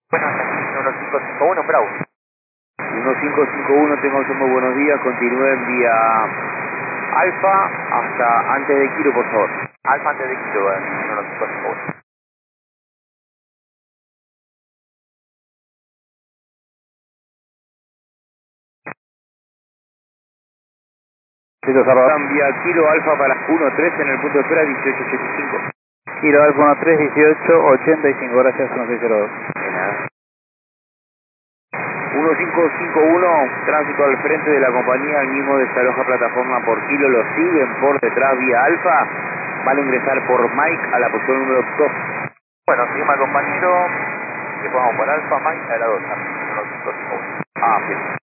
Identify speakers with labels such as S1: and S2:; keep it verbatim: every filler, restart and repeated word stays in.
S1: Bueno, uno cinco cinco uno, Bravo.
S2: uno cinco cinco uno, tengo muy buenos días, continúe en vía Alfa hasta antes de Kilo, por favor.
S1: Alfa antes de Kilo, uno cinco cinco uno.
S2: Listo, Salvador. Vía Kilo Alfa para uno tres en el punto de espera dieciocho ochenta y cinco.
S3: Kilo Alfa uno tres, dieciocho ochenta y cinco, gracias, uno seis cero dos.
S2: De nada. uno cinco cinco uno, tránsito al frente de la compañía, el mismo desaloja plataforma por Kilo, lo siguen por detrás vía Alfa, van a ingresar por Mike a la posición número dos.
S1: Bueno, seguimos al compañero, que podamos por Alfa, Mike, a la dos, uno cinco cinco uno.
S2: Ah, bien.